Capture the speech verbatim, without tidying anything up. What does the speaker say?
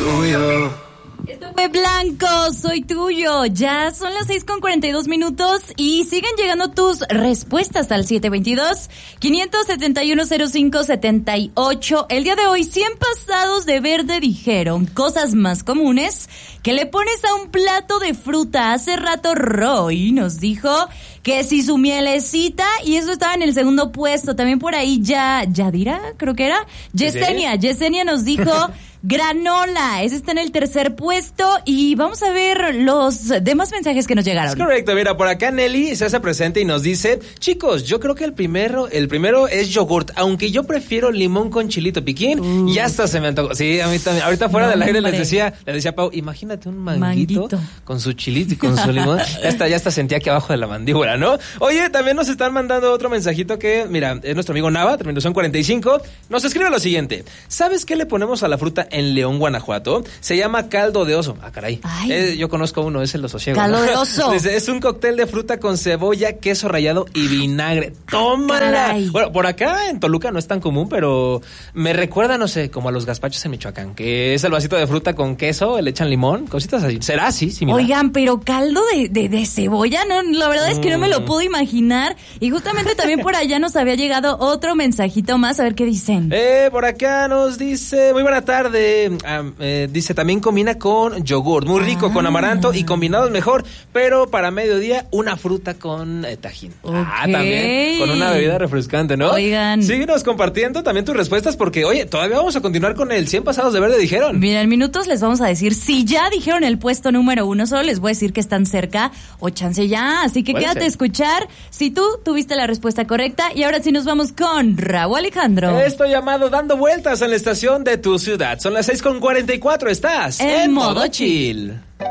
tuyo. Esto fue Blanco, soy tuyo. Ya son las seis con cuarenta y dos minutos y siguen llegando tus respuestas al siete dos dos, cinco siete uno, cero cinco siete ocho. El día de hoy, cien pasados de verde dijeron cosas más comunes que le pones a un plato de fruta. Hace rato Roy nos dijo que si su mielecita, y eso estaba en el segundo puesto. También por ahí ya, Yadira, creo que era. Yesenia, Yesenia nos dijo granola, ese está en el tercer puesto. Y vamos a ver los demás mensajes que nos llegaron. Es correcto, mira, por acá Nelly se hace presente y nos dice: chicos, yo creo que el primero, el primero es yogurt, aunque yo prefiero limón con chilito piquín. Uh. Y hasta se me antojó. Sí, a mí también. Ahorita fuera no, del aire hombre. les decía, les decía a Pau, imagínate un manguito, manguito con su chilito y con su limón. Ya hasta, ya hasta sentía aquí abajo de la mandíbula, ¿no? Oye, también nos están mandando otro mensajito que, mira, es nuestro amigo Nava, terminación cuarenta y cinco. Nos escribe lo siguiente: ¿sabes qué le ponemos a la fruta en León, Guanajuato? Se llama caldo de oso. Ah, caray. Eh, yo conozco uno, es el ososiego. Caldo ¿no? de oso. Es un cóctel de fruta con cebolla, queso rallado y vinagre. ¡Tómala! Caray. Bueno, por acá en Toluca no es tan común, pero me recuerda, no sé, como a los gazpachos en Michoacán, que es el vasito de fruta con queso, le echan limón, cositas así. ¿Será así? Similar. Oigan, pero caldo de, de, de cebolla, no, la verdad es que mm. no me lo puedo imaginar. Y justamente también por allá nos había llegado otro mensajito más, a ver qué dicen. Eh, por acá nos dice, muy buena tarde. Um, eh, dice, también combina con yogur, muy rico, ah. con amaranto y combinados mejor, pero para mediodía una fruta con eh, tajín. Okay. Ah, también con una bebida refrescante, ¿no? Oigan. Síguenos compartiendo también tus respuestas porque, oye, todavía vamos a continuar con el cien pasados de verde dijeron. Mira, en minutos les vamos a decir si ya dijeron el puesto número uno, solo les voy a decir que están cerca o chance ya, así que quédate a escuchar si tú tuviste la respuesta correcta. Y ahora sí nos vamos con Raúl Alejandro. Esto llamado Dando Vueltas en la estación de tu ciudad. Son las seis con cuarenta y cuatro, estás en, en modo chill. chill.